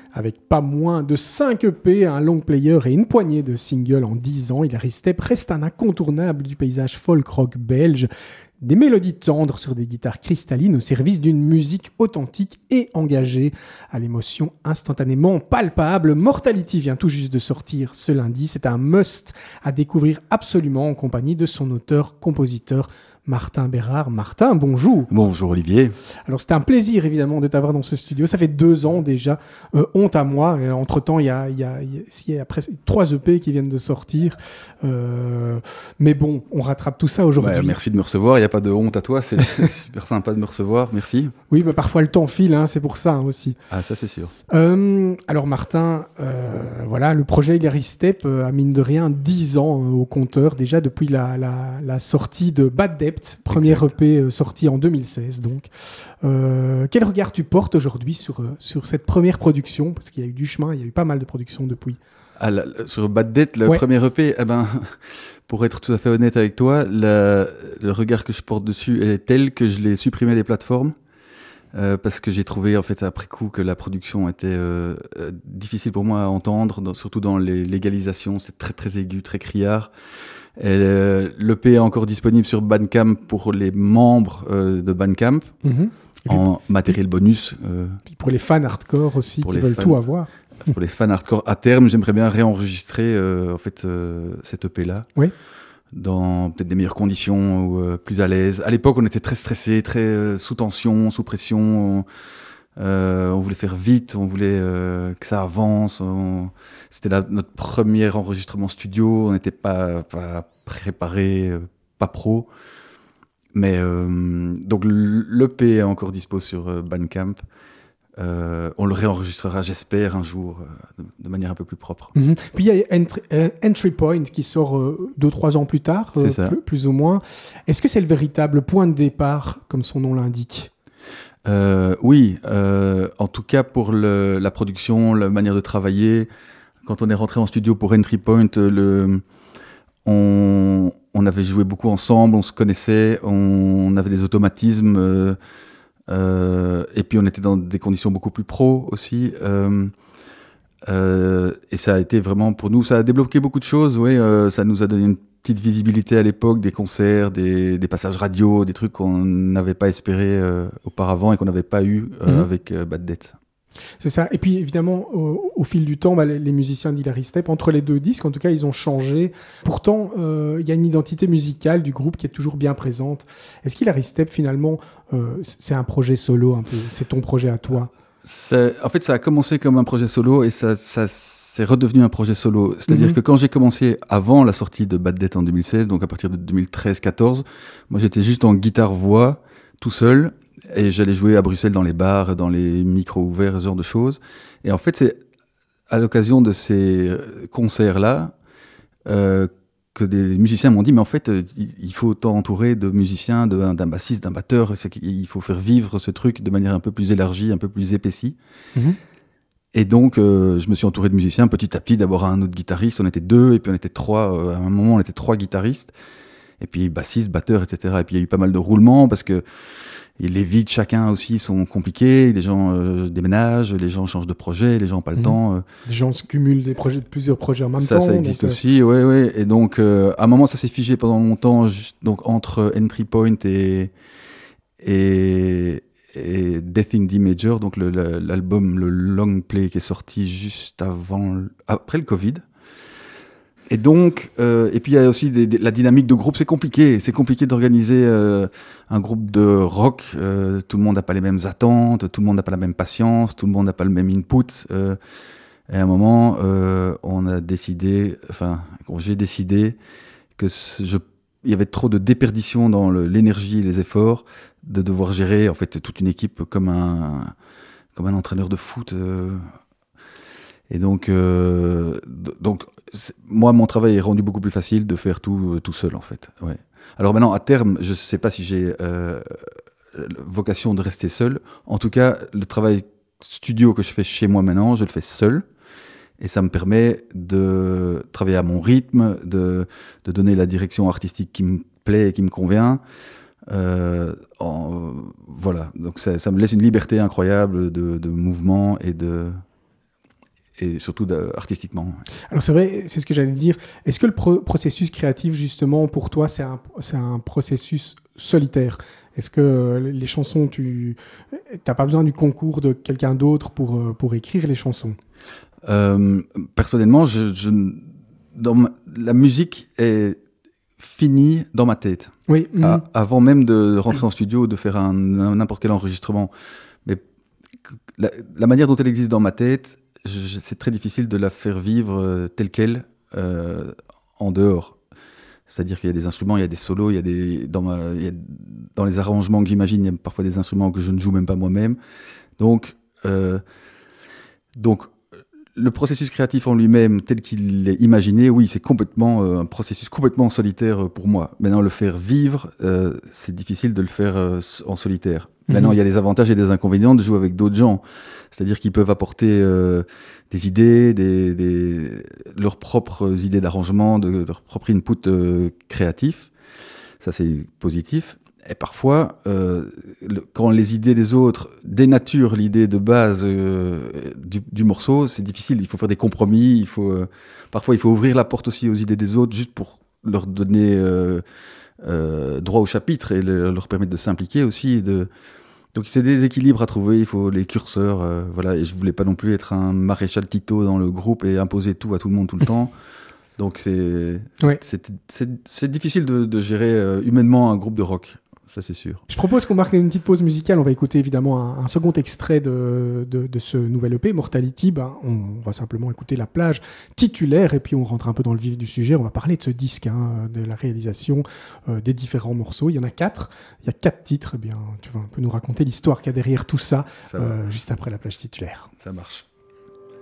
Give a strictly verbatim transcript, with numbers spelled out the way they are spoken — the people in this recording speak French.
Avec pas moins de cinq E P, un long player et une poignée de singles en dix ans, Hilary Step reste un incontournable du paysage folk-rock belge. Des mélodies tendres sur des guitares cristallines au service d'une musique authentique et engagée, à l'émotion instantanément palpable. Mortality vient tout juste de sortir ce lundi. C'est un must à découvrir absolument en compagnie de son auteur-compositeur Martin Bérard. Martin, bonjour. Bonjour Olivier. Alors c'était un plaisir évidemment de t'avoir dans ce studio. Ça fait deux ans déjà. Euh, honte à moi. Euh, entre-temps, il y a, y, a, y, a, y a presque trois E P qui viennent de sortir. Euh, mais bon, on rattrape tout ça aujourd'hui. Bah, merci de me recevoir. Il n'y a pas de honte à toi. C'est super sympa de me recevoir. Merci. Oui, mais parfois le temps file. Hein, c'est pour ça hein, aussi. Ah, ça c'est sûr. Euh, alors Martin, euh, voilà, le projet Hilary Step euh, a mine de rien dix ans euh, au compteur déjà depuis la, la, la sortie de Bad Debt. Premier exact. E P euh, sorti en deux mille seize donc. Euh, quel regard tu portes aujourd'hui sur, euh, sur cette première production? Parce qu'il y a eu du chemin, il y a eu pas mal de productions depuis. Ah, la, sur Bad Debt, le ouais. premier E P, eh ben, pour être tout à fait honnête avec toi, la, le regard que je porte dessus est tel que je l'ai supprimé des plateformes. Euh, parce que j'ai trouvé en fait après coup que la production était euh, euh, difficile pour moi à entendre, dans, surtout dans les légalisations, c'est très très aigu, très criard. Euh, L'E P est encore disponible sur Bandcamp pour les membres euh, de Bandcamp, mm-hmm. en puis, matériel bonus. Euh, puis pour les fans hardcore aussi qui veulent fans, tout avoir. Pour les fans hardcore, à terme, j'aimerais bien réenregistrer euh, en fait euh, cette E P-là. Oui. Dans peut-être des meilleures conditions ou euh, plus à l'aise. À l'époque, on était très stressés, très euh, sous tension, sous pression. On, euh, on voulait faire vite, on voulait euh, que ça avance. On... C'était la, notre premier enregistrement studio. On n'était pas, pas préparé, euh, pas pro. Mais euh, donc l'E P est encore dispo sur euh, Bandcamp. Euh, on le réenregistrera, j'espère, un jour, euh, de, de manière un peu plus propre. Mm-hmm. Puis il y a Entry, euh, Entry Point qui sort euh, deux, trois ans plus tard, euh, plus, plus ou moins. Est-ce que c'est le véritable point de départ, comme son nom l'indique ? euh, Oui, euh, en tout cas pour le, la production, la manière de travailler. Quand on est rentré en studio pour Entry Point, le, on, on avait joué beaucoup ensemble, on se connaissait, on, on avait des automatismes... Euh, Euh, et puis on était dans des conditions beaucoup plus pro aussi, euh, euh, et ça a été vraiment pour nous, ça a débloqué beaucoup de choses. Oui, euh, ça nous a donné une petite visibilité à l'époque, des concerts, des, des passages radio, des trucs qu'on n'avait pas espéré euh, auparavant et qu'on n'avait pas eu euh, mm-hmm. avec euh, Bad Debt. C'est ça. Et puis évidemment, au, au fil du temps, bah, les, les musiciens d'Hilary Step, entre les deux disques, en tout cas, ils ont changé. Pourtant, il euh, y a une identité musicale du groupe qui est toujours bien présente. Est-ce qu'Hilary Step, finalement, euh, c'est un projet solo un peu? C'est ton projet à toi? C'est, en fait, ça a commencé comme un projet solo et ça, ça c'est redevenu un projet solo. C'est-à-dire mm-hmm. que quand j'ai commencé avant la sortie de Bad Debt en deux mille seize, donc à partir de deux mille treize quatorze, moi j'étais juste en guitare-voix, tout seul. Et j'allais jouer à Bruxelles dans les bars, dans les micros ouverts, ce genre de choses. Et en fait, c'est à l'occasion de ces concerts-là euh, que des musiciens m'ont dit, mais en fait, il faut t'entourer de musiciens, de, d'un bassiste, d'un batteur. C'est qu'il faut faire vivre ce truc de manière un peu plus élargie, un peu plus épaissie. Mm-hmm. Et donc, euh, je me suis entouré de musiciens petit à petit. D'abord un autre guitariste, on était deux, et puis on était trois. Euh, à un moment, on était trois guitaristes. Et puis bassiste, batteur, et cetera. Et puis il y a eu pas mal de roulements parce que et les vies de chacun aussi sont compliquées. Les gens euh, déménagent, les gens changent de projet, les gens n'ont pas le mmh. temps. Euh. Les gens se cumulent des projets, plusieurs projets en même ça, temps. Ça, ça existe donc, aussi, oui, oui. Et donc, euh, à un moment, ça s'est figé pendant longtemps, juste, donc entre Entry Point et, et, et Death in D Major, donc le, le, l'album, le long play qui est sorti juste avant, après le Covid. Et donc, euh, et puis il y a aussi des, des, la dynamique de groupe, c'est compliqué. C'est compliqué d'organiser euh, un groupe de rock. Euh, tout le monde n'a pas les mêmes attentes, tout le monde n'a pas la même patience, tout le monde n'a pas le même input. Euh, et à un moment, euh, on a décidé, enfin, j'ai décidé que je, il y avait trop de déperdition dans le, l'énergie et les efforts de devoir gérer en fait toute une équipe comme un, comme un entraîneur de foot. Euh, et donc, euh, donc moi, mon travail est rendu beaucoup plus facile de faire tout, euh, tout seul, en fait. Ouais. Alors maintenant, à terme, je ne sais pas si j'ai euh, vocation de rester seul. En tout cas, le travail studio que je fais chez moi maintenant, je le fais seul. Et ça me permet de travailler à mon rythme, de, de donner la direction artistique qui me plaît et qui me convient. Euh, en, voilà, donc ça, ça me laisse une liberté incroyable de, de mouvement et de... et surtout artistiquement. Alors c'est vrai, c'est ce que j'allais dire. Est-ce que le pro- processus créatif, justement, pour toi, c'est un, c'est un processus solitaire? Est-ce que les chansons, tu n'as pas besoin du concours de quelqu'un d'autre pour, pour écrire les chansons? euh, Personnellement, je, je, dans ma, la musique est finie dans ma tête. Oui. Mmh. À, avant même de rentrer en studio ou de faire un, n'importe quel enregistrement. Mais la, la manière dont elle existe dans ma tête, je, c'est très difficile de la faire vivre euh, telle qu'elle euh, en dehors. C'est-à-dire qu'il y a des instruments, il y a des solos, il y a des, dans, ma, il y a, dans les arrangements que j'imagine, il y a parfois des instruments que je ne joue même pas moi-même. Donc, euh, donc le processus créatif en lui-même, tel qu'il est imaginé, oui, c'est complètement euh, un processus complètement solitaire pour moi. Maintenant, le faire vivre, euh, c'est difficile de le faire euh, en solitaire. Mm-hmm. Maintenant, il y a des avantages et des inconvénients de jouer avec d'autres gens. C'est-à-dire qu'ils peuvent apporter euh, des idées, des, des, leurs propres idées d'arrangement, de, leur propre input euh, créatif. Ça, c'est positif. Et parfois, euh, le, quand les idées des autres dénaturent l'idée de base euh, du, du morceau, c'est difficile. Il faut faire des compromis. Il faut, euh, parfois, il faut ouvrir la porte aussi aux idées des autres, juste pour leur donner euh, euh, droit au chapitre et le, leur permettre de s'impliquer aussi. Et de... Donc, c'est des équilibres à trouver. Il faut les curseurs. Euh, voilà. Et je voulais pas non plus être un maréchal Tito dans le groupe et imposer tout à tout le monde tout le temps. Donc, c'est, ouais. c'est, c'est, c'est difficile de, de gérer euh, humainement un groupe de rock. Ça, c'est sûr. Je propose qu'on marque une petite pause musicale. On va écouter évidemment un, un second extrait de, de, de ce nouvel E P, Mortality. Ben, on va simplement écouter la plage titulaire et puis on rentre un peu dans le vif du sujet. On va parler de ce disque, hein, de la réalisation euh, des différents morceaux. Il y en a quatre. Il y a quatre titres. Eh bien, tu vas un peu nous raconter l'histoire qu'il y a derrière tout ça, ça euh, juste après la plage titulaire. Ça marche.